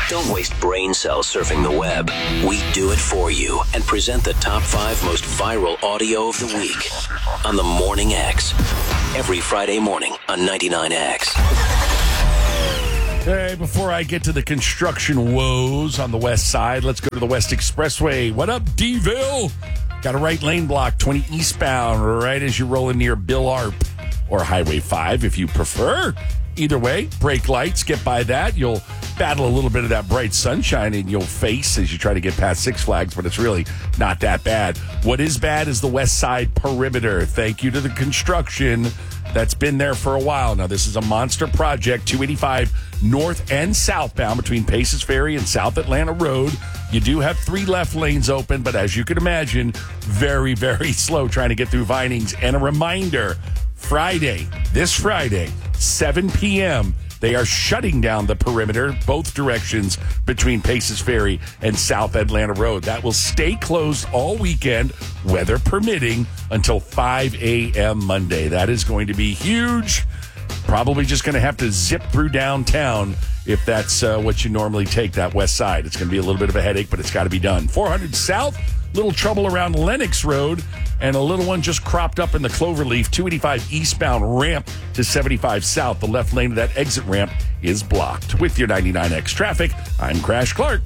Don't waste brain cells surfing the web. We do it for you and present the top 5 most viral audio of the week on the Morning X. Every Friday morning on 99X. Hey, before I get to the construction woes on the west side, let's go to the West Expressway. What up, D-Ville? Got a right lane block, 20 eastbound, right as you roll in near Bill Arp, or Highway 5 if you prefer. Either way, brake lights, get by that. You'll battle a little bit of that bright sunshine in your face as you try to get past Six Flags, but it's really not that bad. What is bad is the west side perimeter. Thank you to the construction that's been there for a while. Now, this is a monster project, 285 north and southbound between Paces Ferry and South Atlanta Road. You do have 3 left lanes open, but as you can imagine, very, very slow trying to get through Vinings. And a reminder, this Friday, 7 p.m., they are shutting down the perimeter, both directions between Paces Ferry and South Atlanta Road. That will stay closed all weekend, weather permitting, until 5 a.m. Monday. That is going to be huge. Probably just going to have to zip through downtown if that's what you normally take, that west side. It's going to be a little bit of a headache, but it's got to be done. 400 South, little trouble around Lenox Road, and a little one just cropped up in the Cloverleaf, 285 eastbound ramp to 75 South. The left lane of that exit ramp is blocked. With your 99X traffic, I'm Crash Clark.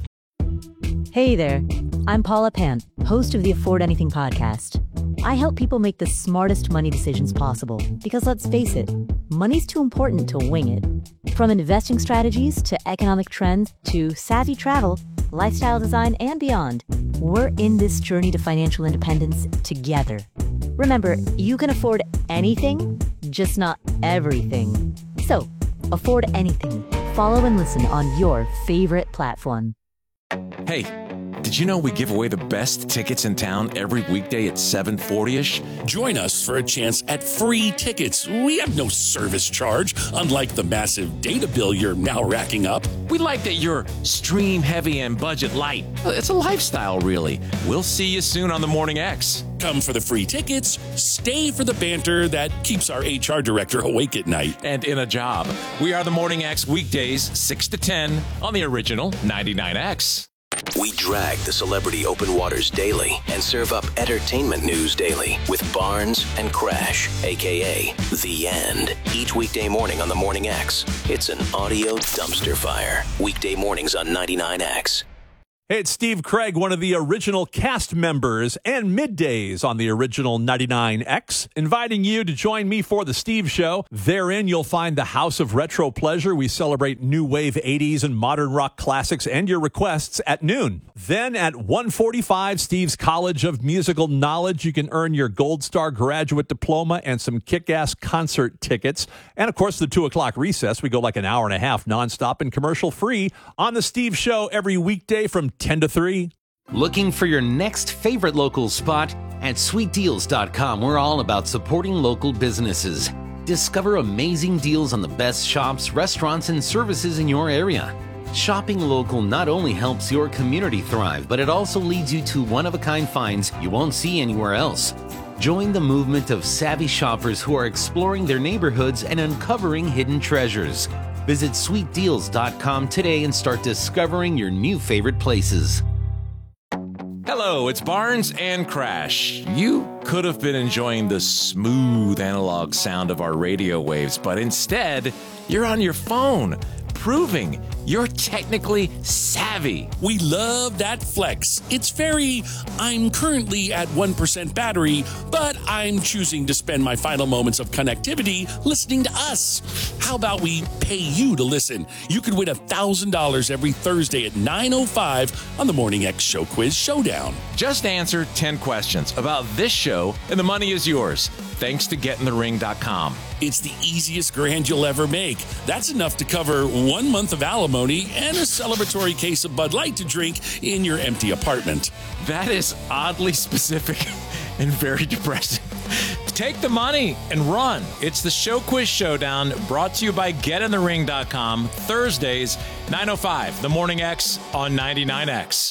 Hey there, I'm Paula Pant, host of the Afford Anything podcast. I help people make the smartest money decisions possible because, let's face it, money's too important to wing it. From investing strategies to economic trends to savvy travel, lifestyle design, and beyond, we're in this journey to financial independence together. Remember, you can afford anything, just not everything. So, afford anything. Follow and listen on your favorite platform. Hey, did you know we give away the best tickets in town every weekday at 7:40-ish? Join us for a chance at free tickets. We have no service charge, unlike the massive data bill you're now racking up. We like that you're stream heavy and budget light. It's a lifestyle, really. We'll see you soon on the Morning X. Come for the free tickets, stay for the banter that keeps our HR director awake at night. And in a job. We are the Morning X weekdays, 6 to 10 on the original 99X. We drag the celebrity open waters daily and serve up entertainment news daily with Barnes and Crash, a.k.a. The End. Each weekday morning on the Morning X, it's an audio dumpster fire. Weekday mornings on 99X. Hey, it's Steve Craig, one of the original cast members, and middays on the original 99X, inviting you to join me for The Steve Show. Therein, you'll find the House of Retro Pleasure. We celebrate new wave 80s and modern rock classics and your requests at noon. Then at 1:45, Steve's College of Musical Knowledge. You can earn your Gold Star graduate diploma and some kick-ass concert tickets. And, of course, the 2 o'clock recess. We go like an hour and a half nonstop and commercial-free on The Steve Show every weekday from 10 to 3. Looking for your next favorite local spot? At sweetdeals.com, we're all about supporting local businesses. Discover amazing deals on the best shops, restaurants, and services in your area. Shopping local not only helps your community thrive, but it also leads you to one-of-a-kind finds you won't see anywhere else. Join the movement of savvy shoppers who are exploring their neighborhoods and uncovering hidden treasures. Visit sweetdeals.com today and start discovering your new favorite places. Hello, it's Barnes and Crash. You could have been enjoying the smooth analog sound of our radio waves, but instead, you're on your phone, proving you're technically savvy. We love that flex. It's very, I'm currently at 1% battery, but I'm choosing to spend my final moments of connectivity listening to us. How about we pay you to listen? You could win $1,000 every Thursday at 9:05 on the Morning X Show Quiz Showdown. Just answer 10 questions about this show, and the money is yours, thanks to GetInTheRing.com. It's the easiest grand you'll ever make. That's enough to cover 1 month of alimony and a celebratory case of Bud Light to drink in your empty apartment. That is oddly specific and very depressing. Take the money and run. It's the Show Quiz Showdown, brought to you by GetInTheRing.com, Thursdays, 9:05, The Morning X on 99X.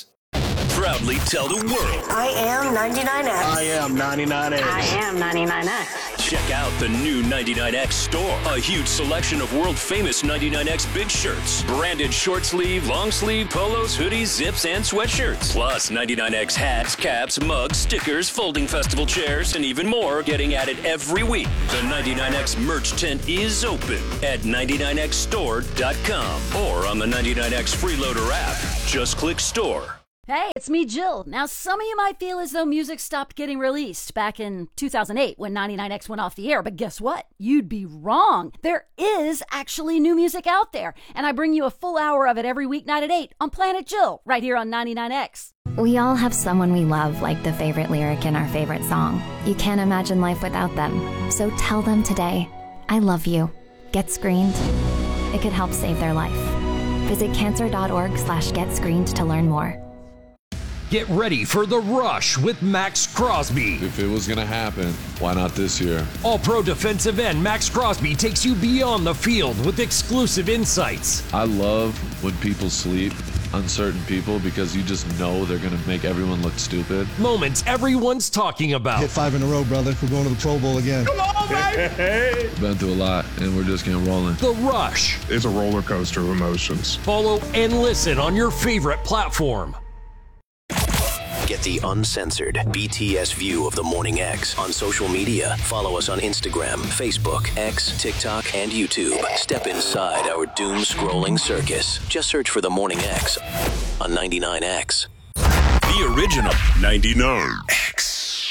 Proudly tell the world. I am 99X. I am 99X. I am 99X. Check out the new 99X store. A huge selection of world-famous 99X big shirts, branded short sleeve, long sleeve, polos, hoodies, zips, and sweatshirts. Plus 99X hats, caps, mugs, stickers, folding festival chairs, and even more getting added every week. The 99X merch tent is open at 99xstore.com or on the 99X Freeloader app. Just click store. Hey, it's me, Jill. Now, some of you might feel as though music stopped getting released back in 2008 when 99X went off the air, but guess what? You'd be wrong. There is actually new music out there, and I bring you a full hour of it every weeknight at 8 on Planet Jill, right here on 99X. We all have someone we love, like the favorite lyric in our favorite song. You can't imagine life without them. So tell them today, I love you. Get screened. It could help save their life. Visit cancer.org/getscreened to learn more. Get ready for The Rush with Max Crosby. If it was going to happen, why not this year? All-Pro defensive end Max Crosby takes you beyond the field with exclusive insights. I love when people sleep, uncertain people, because you just know they're going to make everyone look stupid. Moments everyone's talking about. Hit 5 in a row, brother. We're going to the Pro Bowl again. Come on, baby! Been through a lot, and we're just getting rolling. The Rush. It's a roller coaster of emotions. Follow and listen on your favorite platform. Get the uncensored BTS view of the Morning X on social media. Follow us on Instagram, Facebook, X, TikTok, and YouTube. Step inside our doom-scrolling circus. Just search for the Morning X on 99X. The original 99X.